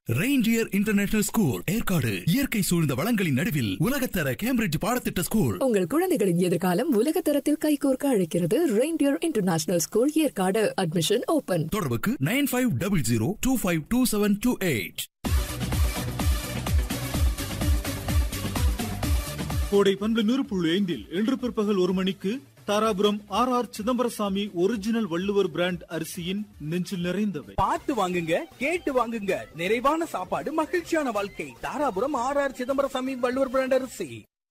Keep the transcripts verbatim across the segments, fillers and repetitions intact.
Reindeer international school Yercaud இயற்கை சூழ்ந்த வளங்களின் நடுவில் உலகத்தர கேம்பிரிட்ஜ் பாடத்திட்ட ஸ்கூல். உங்கள் குழந்தைகளின் எதிர்காலம் உலகத்தரத்தில் கைகோர்க்க அழைக்கிறது. Reindeer international school Yercaud. Admission open. தொடர்புக்கு nine five double zero two five two seven two eight. கோடை பண்பு நூறு புள்ளி ஐந்தில் இன்று பிற்பகல் ஒரு மணிக்கு Dharapuram R R Chidambarasamy original Valluvar brand அரிசியின் நெஞ்சில் நிறைந்தவை. பார்த்து வாங்குங்க, கேட்டு வாங்குங்க. நிறைவான சாப்பாடு, மகிழ்ச்சியான வாழ்க்கை. Dharapuram R R Chidambarasamy Valluvar brand அரிசி.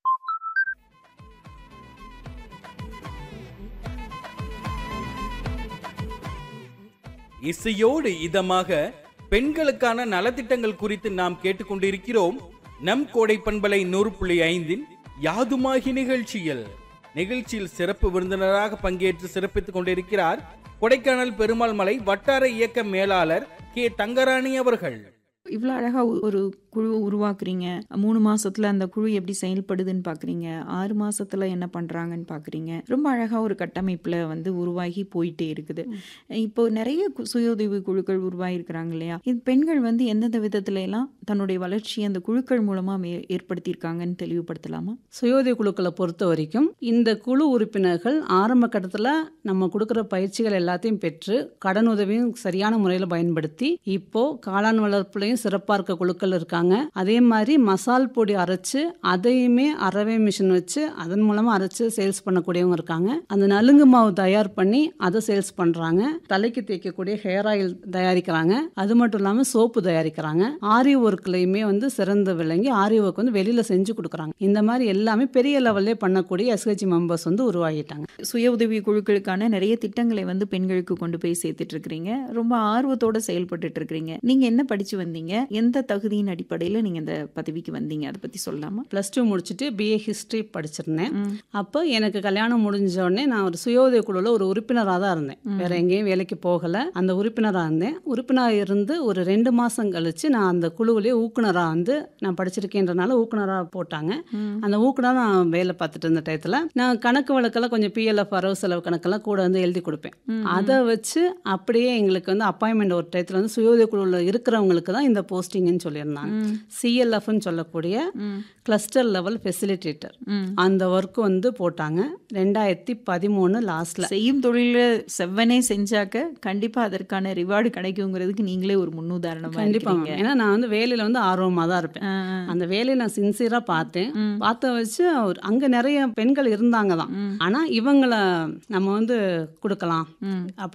இசையோடு இதமாக பெண்களுக்கான நலத்திட்டங்கள் குறித்து நாம் கேட்டுக்கொண்டிருக்கிறோம். நம் கோடை பண்பலை நூறு புள்ளி ஐந்தின் யாதுமாகி நிகழ்ச்சியில் நிகழ்ச்சியில் சிறப்பு விருந்தினராக பங்கேற்று சிறப்பித்துக் கொண்டிருக்கிறார் கொடைக்கானல் பெருமாள் மலை வட்டார இயக்க மேலாளர் கே தங்கராணி அவர்கள். இவ்வளோ அழகா ஒரு குழு உருவாக்குறீங்க. மூணு மாசத்துல அந்த குழு எப்படி செயல்படுதுன்னு பாக்குறீங்க. ஆறு மாசத்துல என்ன பண்றாங்கன்னு பாக்குறீங்க. ரொம்ப அழகா ஒரு கட்டமைப்புல வந்து உருவாகி போயிட்டே இருக்குது. இப்போ நிறைய சுய உதவி குழுக்கள் உருவாகி இருக்கிறாங்க இல்லையா? இது பெண்கள் வந்து எந்தெந்த விதத்துல எல்லாம் தன்னுடைய வளர்ச்சியை அந்த குழுக்கள் மூலமா ஏற்படுத்தியிருக்காங்கன்னு தெளிவுபடுத்தலாமா? சுய உதவி குழுக்களை பொறுத்த வரைக்கும் இந்த குழு உறுப்பினர்கள் ஆரம்ப கட்டத்தில் நம்ம கொடுக்குற பயிற்சிகள் எல்லாத்தையும் பெற்று கடன் உதவியும் சரியான முறையில் பயன்படுத்தி இப்போ காளான் வளர்ப்புலையும் சிறப்பாக இருக்க குழுக்கள் இருக்காங்க. அதே மாதிரி மசால் பொடி அரைச்சு அதையுமே அரவை மிஷின் வச்சு அதன் மூலமா அரைச்சு சேல்ஸ் பண்ணக்கூடியவங்க இருக்காங்க. அந்த நலுங்கு மாவு தயார் பண்ணி அதை சேல்ஸ் பண்றாங்க. தலைக்கு தேய்க்கக்கூடிய ஹேர் ஆயில் தயாரிக்கிறாங்க. அது மட்டும் இல்லாமல் சோப்பு தயாரிக்கிறாங்க. ஆரி ஒர்க்லையுமே வந்து சிறந்த விளங்கி ஆரி ஒர்க் வந்து வெளியில செஞ்சு கொடுக்குறாங்க. இந்த மாதிரி எல்லாமே பெரிய லெவல்லே பண்ணக்கூடிய எஸ்ஹெச்ஜி மெம்பர்ஸ் வந்து உருவாகிட்டாங்க. சுய உதவி குழுக்களுக்கான நிறைய திட்டங்களை வந்து பெண்களுக்கு கொண்டு போய் சேர்த்துட்டு இருக்கிறீங்க. ரொம்ப ஆர்வத்தோட செயல்பட்டு இருக்கிறீங்க. நீங்க என்ன படிச்சு வந்தீங்க? எந்த தகுதியின் அடிப்படையில் நீங்க இந்த பதவிக்கு வந்தீங்க? அதை பத்தி சொல்லலாமா? பிளஸ் டூ முடிச்சுட்டு பிஏ ஹிஸ்டரி படிச்சிருந்தேன். அப்போ எனக்கு கல்யாணம் முடிஞ்ச உடனே நான் ஒரு சுய உதவி குழுவில் ஒரு உறுப்பினராக தான் இருந்தேன். வேற எங்கேயும் வேலைக்கு போகல. அந்த உறுப்பினராக இருந்தேன். உறுப்பினராக இருந்து ஒரு ரெண்டு மாசம் கழிச்சு நான் அந்த குழுவிலேயே ஊக்குனராக வந்து நான் படிச்சிருக்கேன்றனால ஊக்குனராக போட்டாங்க. அந்த ஊக்குனராக நான் வேலை பார்த்துட்டு இருந்த டயத்தில் நான் கணக்கு வழக்கெல்லாம் கொஞ்சம் பிஎல்எஃப் வரவு செலவு கணக்கெல்லாம் கூட வந்து எழுதி கொடுப்பேன். அதை வச்சு அப்படியே எங்களுக்கு வந்து அப்பாயின்மெண்ட் ஒரு டயத்தில் வந்து சுய உதவி குழுவில் இருக்கிறவங்களுக்கு தான் இந்த போஸ்டிங்னு சொல்லியிருந்தாங்க. சிஎல்எஃப்னு சொல்லக்கூடிய கிளஸ்டர் லெவல் ஃபெசிலிட்டேட்டர் அந்த ஒர்க் வந்து போட்டாங்க. ரெண்டாயிரத்தி பதிமூணு லாஸ்ட்ல. செய்யும் தொழில செவ்வனே செஞ்சாக்க கண்டிப்பா அதற்கான ரிவார்டு கிடைக்குங்கிறதுக்கு நீங்களே ஒரு முன்னுதாரணமா கண்டிப்பாங்க. ஏன்னா நான் வந்து வேலையில வந்து ஆர்வமா தான் இருப்பேன். அந்த வேலையை நான் சின்சியரா பார்த்தேன். பார்த்த வச்சு அங்க நிறைய பெண்கள் இருந்தாங்க தான். ஆனா இவங்களை நம்ம வந்து கொடுக்கலாம்